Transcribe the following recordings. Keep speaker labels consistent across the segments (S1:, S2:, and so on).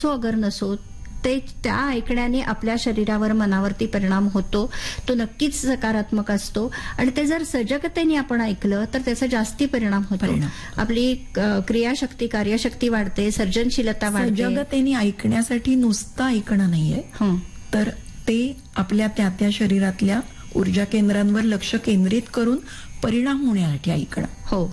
S1: अगर नसो, ते त्या ऐकण्याने आपल्या शरीरावर मनावरती परिणाम होतो. तो नक्कीच सकारात्मक असतो आणि ते जर सजगतेने आपण ऐकलं तर त्याचा जास्ती परिणाम होतो. आपली क्रियाशक्ती, कार्यशक्ती वाढते, सर्जनशीलता वाढते.
S2: सजगतेने ऐकण्यासाठी नुसतं ऐकणं नाहीये, तर ते आपल्या त्या शरीरातल्या ऊर्जा केंद्रांवर लक्ष केंद्रित करून परिणाम होण्यासाठी ऐकणं.
S1: हो,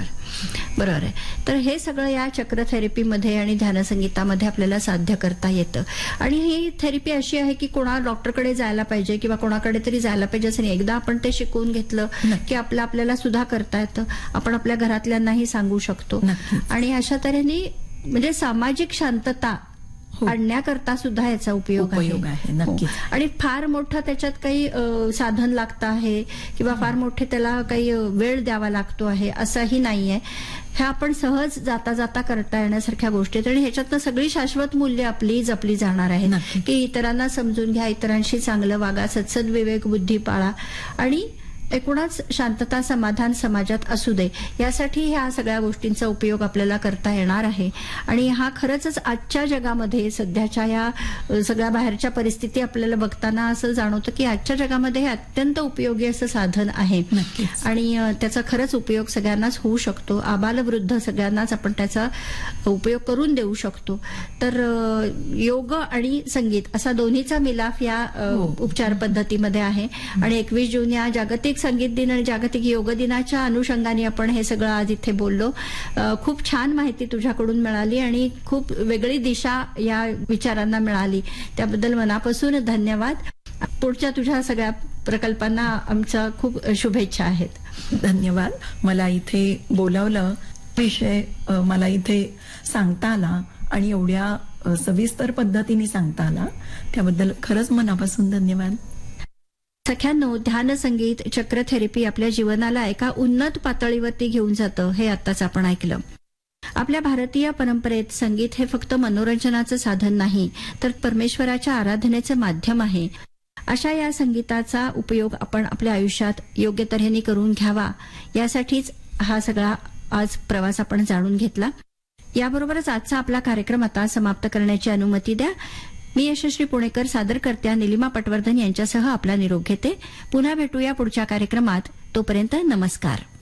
S1: बरोबर आहे. तर हे सगळं या चक्र थेरपीमध्ये आणि ध्यानसंगीतामध्ये आपल्याला साध्य करता येतं. आणि ही थेरपी अशी आहे की कोणा डॉक्टरकडे जायला पाहिजे किंवा कोणाकडे तरी जायला पाहिजे असं नाही. एकदा आपण ते शिकवून घेतलं की आपल्याला सुद्धा करता येतं. आपण आपल्या घरातल्यांनाही सांगू शकतो आणि अशा तऱ्हेने म्हणजे सामाजिक शांतता आणण्याकरता सुद्धा याचा उपयोग आहे.
S2: नक्की.
S1: आणि फार मोठं त्याच्यात काही साधन लागतं आहे किंवा फार मोठे त्याला काही वेळ द्यावा लागतो आहे असंही नाहीये. हे आपण सहज जाता जाता करता येण्यासारख्या गोष्टी आहेत आणि ह्याच्यातनं सगळी शाश्वत मूल्य आपली जपली जाणार आहेत की इतरांना समजून घ्या, इतरांशी चांगलं वागा, सत्सद विवेक बुद्धी पाळा आणि एकूणच शांतता समाधान समाजात असू दे यासाठी ह्या सगळ्या गोष्टींचा उपयोग आपल्याला करता येणार आहे. आणि हा खरंच आजच्या जगामध्ये सध्याच्या या सगळ्या बाहेरच्या परिस्थिती आपल्याला बघताना असं जाणवतं की आजच्या जगामध्ये हे अत्यंत उपयोगी असं साधन आहे आणि त्याचा खरंच उपयोग सगळ्यांनाच होऊ शकतो. आबालवृद्ध सगळ्यांनाच आपण त्याचा उपयोग करून देऊ शकतो. तर योग आणि संगीत असा दोन्हीचा मिलाफ या उपचार पद्धतीमध्ये आहे. आणि 21 जून या जागतिक संगीत दिन आणि जागतिक योग दिनाच्या अनुषंगाने आपण हे सगळं आज इथे बोललो. खूप छान माहिती तुझ्याकडून मिळाली आणि खूप वेगळी दिशा या विचारांना मिळाली. त्याबद्दल मनापासून धन्यवाद. पुढच्या तुझ्या सगळ्या प्रकल्पांना आमच्या खूप शुभेच्छा आहेत.
S2: धन्यवाद. मला इथे बोलावलं, विषय मला इथे सांगता आला आणि एवढ्या सविस्तर पद्धतीने सांगता आला त्याबद्दल खरंच मनापासून धन्यवाद.
S1: सख्यांनो, ध्यान संगीत चक्र थेरपी आपल्या जीवनाला एका उन्नत पातळीवरती घेऊन जातं हे आत्ताच आपण ऐकलं. आपल्या भारतीय परंपरेत संगीत हे फक्त मनोरंजनाचं साधन नाही तर परमेश्वराच्या आराधनेचं माध्यम आहे. अशा या संगीताचा उपयोग आपण आपल्या आयुष्यात योग्य तऱ्हेने करून घ्यावा यासाठीच हा सगळा आज प्रवास आपण जाणून घेतला. याबरोबरच आजचा आपला कार्यक्रम आता समाप्त करण्याची अनुमती द्या. मी यशश्री पुणेकर सादर करत्या निलिमा पटवर्धन यांच्यासह आपला निरोप घेते. पुन्हा भेटूया पुढच्या कार्यक्रमात. तोपर्यंत नमस्कार.